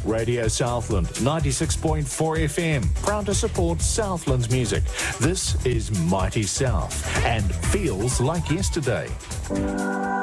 Radio Southland, 96.4 FM, proud to support Southland's music. This is Mighty South and Feels Like Yesterday.